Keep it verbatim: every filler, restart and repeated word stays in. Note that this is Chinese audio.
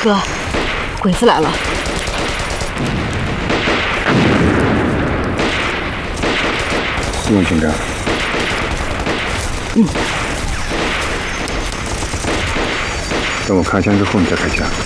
哥，鬼子来了！ 用紧张。嗯。等我开枪之后，你再开枪。